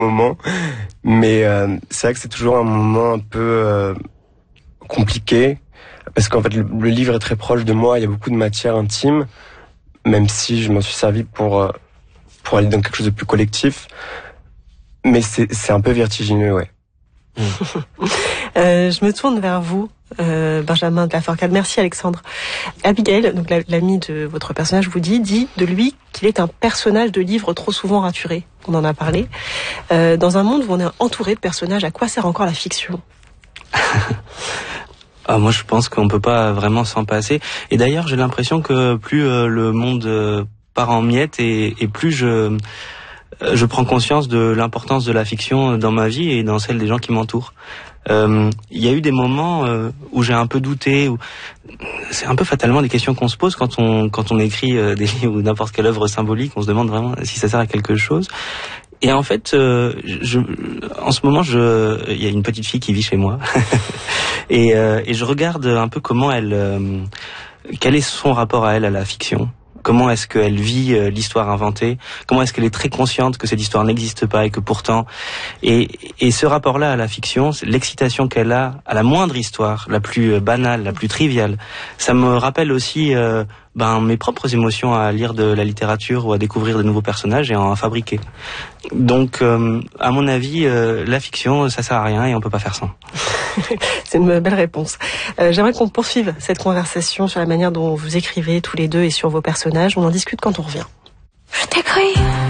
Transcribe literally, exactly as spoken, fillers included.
moment. Mais euh, c'est vrai que c'est toujours un moment un peu euh, compliqué, parce qu'en fait le, le livre est très proche de moi, il y a beaucoup de matière intime, même si je m'en suis servi pour, euh, pour aller dans quelque chose de plus collectif. Mais c'est, c'est un peu vertigineux, ouais. Mmh. euh, je me tourne vers vous, euh, Benjamin de la Forcade. Merci Alexandre. Abigail, donc la, l'amie de votre personnage, vous dit, dit de lui qu'il est un personnage de livre trop souvent raturé. On en a parlé. Euh, dans un monde où on est entouré de personnages, à quoi sert encore la fiction ? Ah, moi, je pense qu'on peut pas vraiment s'en passer. Et d'ailleurs, j'ai l'impression que plus euh, le monde euh, part en miettes et, et plus je euh, je prends conscience de l'importance de la fiction dans ma vie et dans celle des gens qui m'entourent. Euh, il y a eu des moments euh, où j'ai un peu douté. Où... C'est un peu fatalement des questions qu'on se pose quand on quand on écrit euh, des livres ou n'importe quelle œuvre symbolique. On se demande vraiment si ça sert à quelque chose. Et en fait, euh, je, en ce moment, je, il y a une petite fille qui vit chez moi, et, euh, et je regarde un peu comment elle, euh, quel est son rapport à elle à la fiction. Comment est-ce qu'elle vit euh, l'histoire inventée? Comment est-ce qu'elle est très consciente que cette histoire n'existe pas et que pourtant... Et, et ce rapport-là à la fiction, l'excitation qu'elle a à la moindre histoire, la plus banale, la plus triviale, ça me rappelle aussi euh, ben, mes propres émotions à lire de la littérature ou à découvrir de nouveaux personnages et à en fabriquer. Donc, euh, à mon avis, euh, la fiction, ça sert à rien et on peut pas faire sans. C'est une belle réponse. Euh, j'aimerais qu'on poursuive cette conversation sur la manière dont vous écrivez tous les deux et sur vos personnages. On en discute quand on revient. Je t'écris.